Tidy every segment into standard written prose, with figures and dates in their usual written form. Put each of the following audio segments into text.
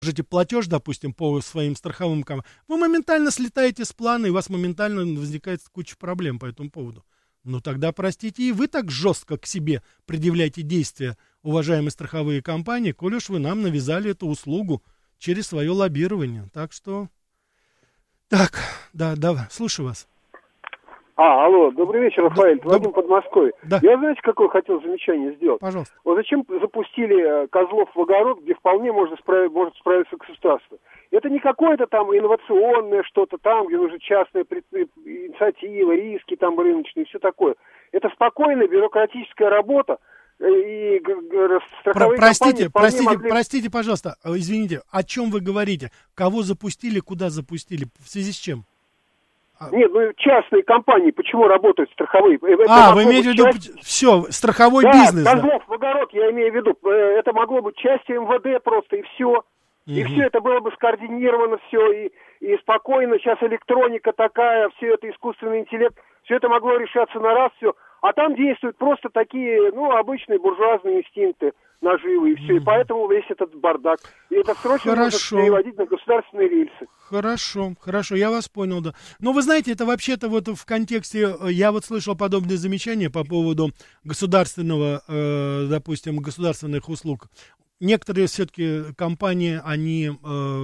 можете платеж, допустим, по своим страховым компаниям, вы моментально слетаете с плана, и у вас моментально возникает куча проблем по этому поводу. Ну тогда, простите, и вы так жестко к себе предъявляете действия, уважаемые страховые компании, коль уж вы нам навязали эту услугу через свое лоббирование. Так что... Так, да, слушаю вас. Алло, добрый вечер, Рафаэль, Вадим Подмосковье. Да. Я, знаете, какое хотел замечание сделать? Пожалуйста. Вот зачем запустили Козлов в огород, где вполне может справиться государство? Это не какое-то там инновационное что-то там, где нужна частная инициатива, риски там рыночные, все такое. Это спокойная бюрократическая работа, и страховые компании Простите, пожалуйста, извините, о чем вы говорите? Кого запустили, куда запустили, в связи с чем? Нет, частные компании, почему работают страховые? Вы имеете в виду, все, страховой бизнес. Козлов в огород, я имею в виду, это могло быть частью МВД просто, и все. И все это было бы скоординировано, все, и спокойно, сейчас электроника такая, все это искусственный интеллект, все это могло решаться на раз, все. А там действуют просто такие, обычные буржуазные инстинкты, наживы, и все. И поэтому весь этот бардак. И это срочно нужно переводить на государственные рельсы. Хорошо, я вас понял, да. Но вы знаете, это вообще-то вот в контексте, я вот слышал подобные замечания по поводу государственного, допустим, государственных услуг. Некоторые все-таки компании, они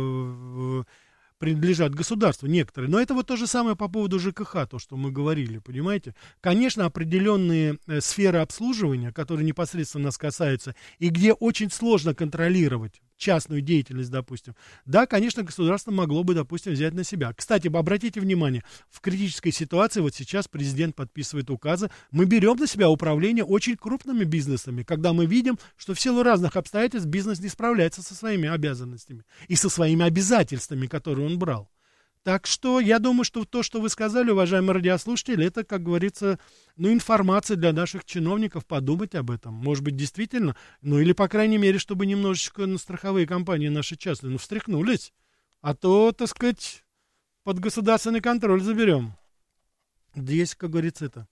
принадлежат государству, некоторые. Но это вот то же самое по поводу ЖКХ, то, что мы говорили, понимаете? Конечно, определенные сферы обслуживания, которые непосредственно нас касаются, и где очень сложно контролировать частную деятельность, допустим. Да, конечно, государство могло бы, допустим, взять на себя. Кстати, обратите внимание, в критической ситуации, вот сейчас президент подписывает указы, мы берем на себя управление очень крупными бизнесами, когда мы видим, что в силу разных обстоятельств бизнес не справляется со своими обязанностями и со своими обязательствами, которые он брал. Так что я думаю, что то, что вы сказали, уважаемые радиослушатели, это, как говорится, информация для наших чиновников подумать об этом. Может быть, действительно, или, по крайней мере, чтобы немножечко на страховые компании наши частные, встряхнулись. А то, так сказать, под государственный контроль заберем. Здесь, как говорится, это...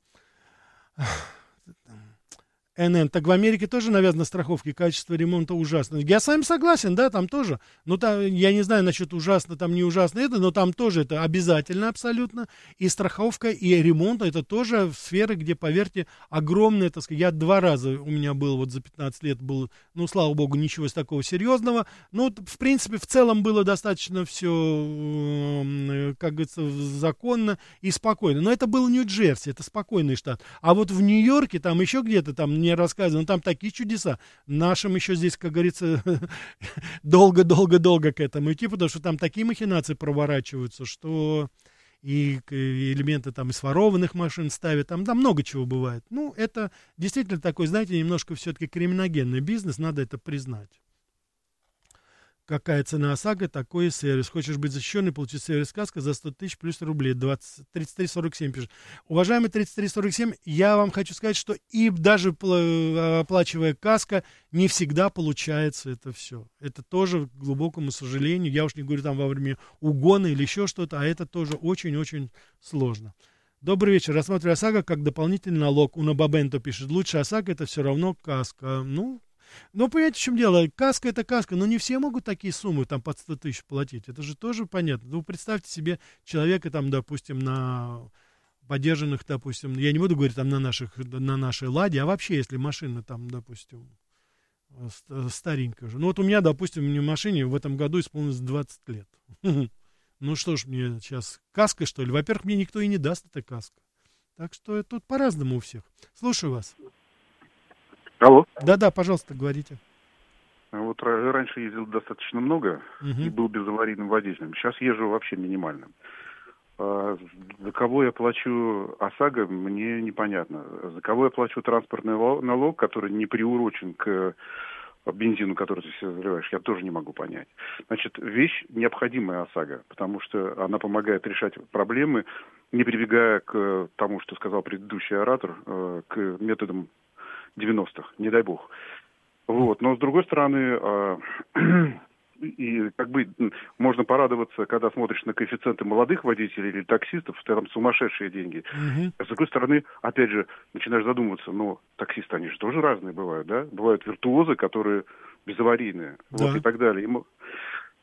НН. Так в Америке тоже навязаны страховки, качество ремонта ужасно. Я с вами согласен, да, там тоже. Но там, я не знаю насчет ужасно, там не ужасно это, но там тоже это обязательно абсолютно. И страховка, и ремонт, это тоже сферы, где, поверьте, огромные, так сказать, я 2 раза у меня был, вот за 15 лет был, слава богу, ничего такого серьезного. В принципе, в целом было достаточно все, как говорится, законно и спокойно. Но это был Нью-Джерси, это спокойный штат. А вот в Нью-Йорке, там еще где-то, там мне рассказывали, там такие чудеса. Нашим еще здесь, как говорится, долго-долго-долго к этому идти, потому что там такие махинации проворачиваются, что и элементы там из ворованных машин ставят, там много чего бывает. Это действительно такой, знаете, немножко все-таки криминогенный бизнес, надо это признать. Какая цена ОСАГО, такой сервис. Хочешь быть защищенный, получить сервис «Каска» за 100 тысяч плюс рублей. 3347 пишет. Уважаемый 3347, я вам хочу сказать, что и даже оплачивая «Каска», не всегда получается это все. Это тоже, к глубокому сожалению, я уж не говорю там во время угона или еще что-то, а это тоже очень-очень сложно. Добрый вечер. Рассматриваю ОСАГО как дополнительный налог. Унабабенто пишет. Лучше ОСАГО это все равно «Каска». Понимаете, в чем дело? Каска это каска, но не все могут такие суммы там под 100 тысяч платить. Это же тоже понятно. Вы представьте себе человека там, допустим, на подержанных, допустим, я не буду говорить там на нашей «Ладе», а вообще, если машина там, допустим, старенькая же. Вот у меня, допустим, мне машине в этом году исполнилось 20 лет. Что ж мне сейчас, каска, что ли? Во-первых, мне никто и не даст эта каска. Так что тут по-разному у всех. Слушаю вас. Алло. Да, пожалуйста, говорите. Вот раньше ездил достаточно много и был безаварийным водителем. Сейчас езжу вообще минимальным. За кого я плачу ОСАГО, мне непонятно. За кого я плачу транспортный налог, который не приурочен к бензину, который ты себе заливаешь, я тоже не могу понять. Значит, вещь необходимая ОСАГО, потому что она помогает решать проблемы, не прибегая к тому, что сказал предыдущий оратор, к методам 90-х, не дай бог. Но с другой стороны, и можно порадоваться, когда смотришь на коэффициенты молодых водителей или таксистов, там сумасшедшие деньги. А с другой стороны, опять же, начинаешь задумываться, таксисты, они же тоже разные бывают, да? Бывают виртуозы, которые безаварийные, и так далее.